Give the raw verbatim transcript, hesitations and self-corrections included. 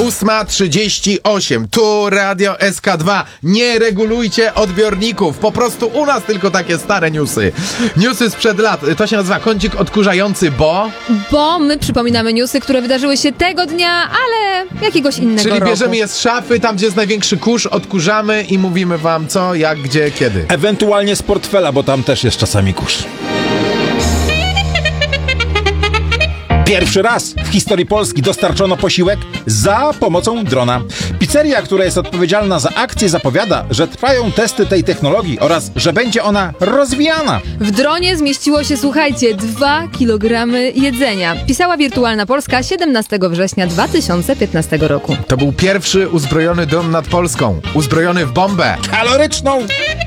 ósma trzydzieści osiem. Tu Radio S K dwa. Nie regulujcie odbiorników. Po prostu u nas tylko takie stare newsy. Newsy sprzed lat. To się nazywa kącik odkurzający, bo... Bo my przypominamy newsy, które wydarzyły się tego dnia, ale jakiegoś innego Czyli roku. bierzemy je z szafy, tam gdzie jest największy kurz, odkurzamy i mówimy wam co, jak, gdzie, kiedy. Ewentualnie z portfela, bo tam też jest czasami kurz. Pierwszy raz w historii Polski dostarczono posiłek za pomocą drona. Pizzeria, która jest odpowiedzialna za akcję, zapowiada, że trwają testy tej technologii oraz że będzie ona rozwijana. W dronie zmieściło się, słuchajcie, dwa kilogramy jedzenia. Pisała Wirtualna Polska siedemnastego września dwa tysiące piętnastego roku. To był pierwszy uzbrojony dron nad Polską. Uzbrojony w bombę. Kaloryczną!